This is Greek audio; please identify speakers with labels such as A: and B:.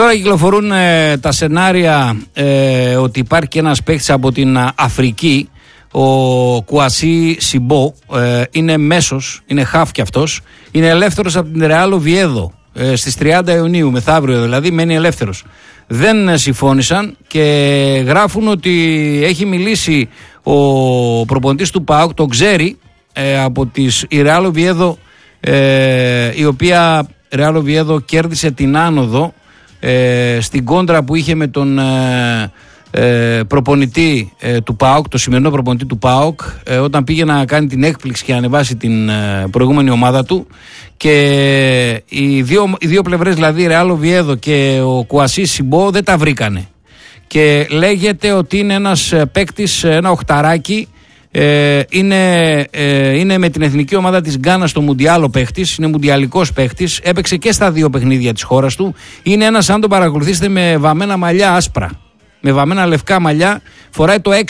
A: Τώρα κυκλοφορούν τα σενάρια ότι υπάρχει και ένας παίκτης από την Αφρική, ο Κουασί Σιμπό, είναι μέσος, είναι χαφ κι αυτός, είναι ελεύθερος από την Ρεάλ Οβιέδο στις 30 Ιουνίου, μεθαύριο δηλαδή, μένει ελεύθερος. Δεν συμφώνησαν και γράφουν ότι έχει μιλήσει ο προπονητής του ΠΑΟΚ, τον ξέρει, από η Ρεάλ Οβιέδο, η οποία Ρεάλ Οβιέδο κέρδισε την άνοδο στην κόντρα που είχε με τον προπονητή του ΠΑΟΚ, το σημερινό προπονητή του ΠΑΟΚ, όταν πήγε να κάνει την έκπληξη και να ανεβάσει την προηγούμενη ομάδα του, και οι δύο πλευρές, δηλαδή η Ρεάλ Οβιέδο και ο Κουασί Σιμπό, δεν τα βρήκανε και λέγεται ότι είναι ένας παίκτης, ένα οχταράκι, είναι με την εθνική ομάδα της Γκάνας στο Μουντιάλ ο παίχτης, είναι μουντιαλικός παίχτης, έπαιξε και στα δύο παιχνίδια της χώρας του, είναι ένας, αν τον παρακολουθήσετε, με βαμμένα μαλλιά άσπρα, με βαμμένα λευκά μαλλιά, φοράει το